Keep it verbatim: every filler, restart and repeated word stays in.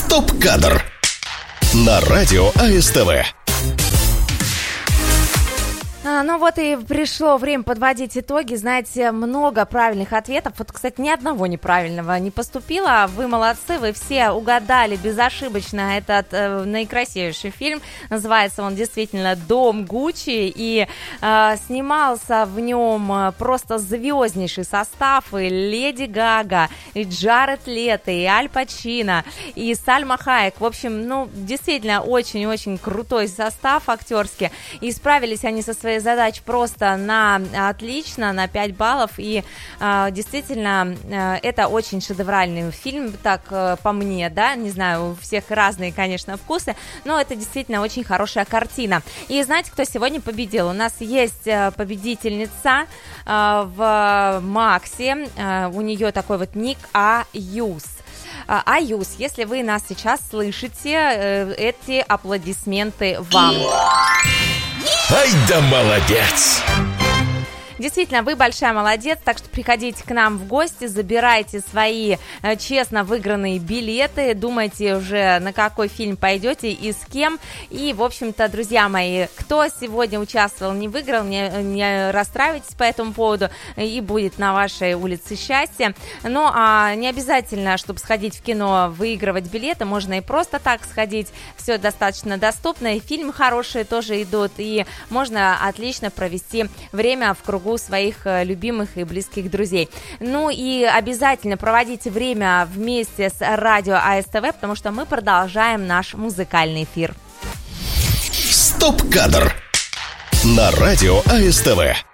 Стоп-кадр на радио АСТВ. А, ну вот и пришло время подводить итоги. Знаете, много правильных ответов. Вот, кстати, ни одного неправильного не поступило. Вы молодцы, вы все угадали безошибочно этот э, наикрасивейший фильм. Называется он действительно «Дом Гуччи». И э, снимался в нем просто звезднейший состав. И Леди Гага, и Джаред Лето, и Аль Пачино, и Сальма Хайек. В общем, ну, действительно, очень-очень крутой состав актерский. И справились они со своей задач просто на отлично, на пять баллов, и э, действительно э, это очень шедевральный фильм, так э, по мне, да, не знаю, у всех разные, конечно, вкусы, но это действительно очень хорошая картина. И знаете, кто сегодня победил? У нас есть э, победительница э, в Максе, э, у нее такой вот ник Аюс. Аюс, если вы нас сейчас слышите, э, эти аплодисменты вам. Ай да молодец! Действительно, вы большая молодец, так что приходите к нам в гости, забирайте свои э, честно выигранные билеты, думайте уже, на какой фильм пойдете и с кем. И, в общем-то, друзья мои, кто сегодня участвовал, не выиграл, не, не расстраивайтесь по этому поводу, и будет на вашей улице счастье. Ну, а не обязательно, чтобы сходить в кино, выигрывать билеты, можно и просто так сходить, все достаточно доступно, и фильмы хорошие тоже идут, и можно отлично провести время в кругу своих любимых и близких друзей. Ну и обязательно проводите время вместе с радио АСТВ, потому что мы продолжаем наш музыкальный эфир. Стоп-кадр на радио АСТВ.